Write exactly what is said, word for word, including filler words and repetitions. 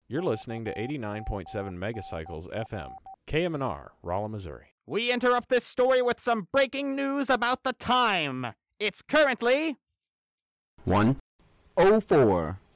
You're listening to eighty-nine point seven Megacycles F M, K M N R, Rolla, Missouri. We interrupt this story with some breaking news about the time. It's currently one oh four